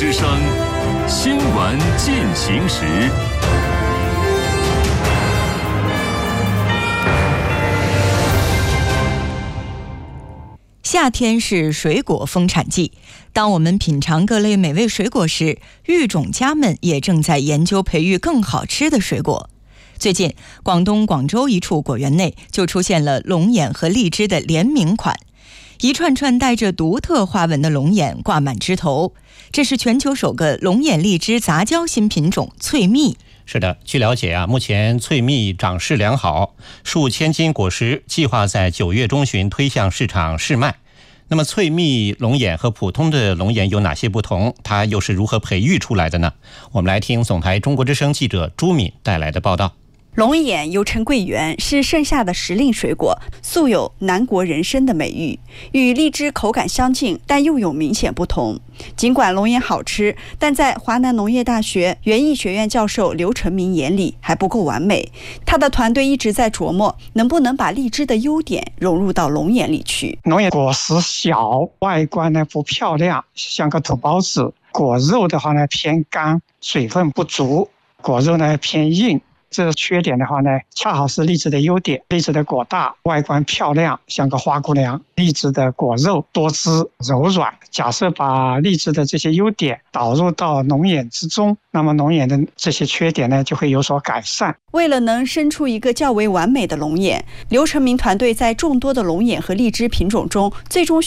之声新闻进行时。 夏天是水果丰产季，当我们品尝各类美味水果时，育种家们也正在研究培育更好吃的水果。最近，广东广州一处果园内就出现了龙眼和荔枝的联名款，一串串带着独特花纹的龙眼挂满枝头。这是全球首个龙眼荔枝杂交新品种翠蜜。 是的，据了解目前翠蜜长势良好，数千斤果实计划在9月中旬推向市场试卖。那么翠蜜龙眼和普通的龙眼有哪些不同？它又是如何培育出来的呢？我们来听总台中国之声记者朱敏带来的报道。 龙眼又称桂圆，是盛夏的时令水果，素有南国人参的美誉。与荔枝口感相近，但又有明显不同。尽管龙眼好吃，但在华南农业大学园艺学院教授刘成明眼里还不够完美。他的团队一直在琢磨，能不能把荔枝的优点融入到龙眼里去。 龙眼果实小，外观呢不漂亮，像个土包子。果肉的话呢偏干，水分不足，果肉呢偏硬。这缺点的话呢，恰好是荔枝的优点。荔枝的果大，外观漂亮，像个花姑娘。荔枝的果肉多汁柔软。假设把荔枝的这些优点导入到龙眼之中，那么龙眼的这些缺点呢就会有所改善。 为了能生出一个较为完美的龙眼，刘成明团队在众多的龙眼和荔枝品种中，最终